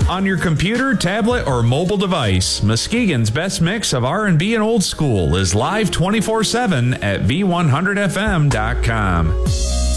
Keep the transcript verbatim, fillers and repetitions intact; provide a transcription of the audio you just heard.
On your computer, tablet, or mobile device, Muskegon's best mix of R and B and old school is live twenty-four seven at V one hundred F M dot com.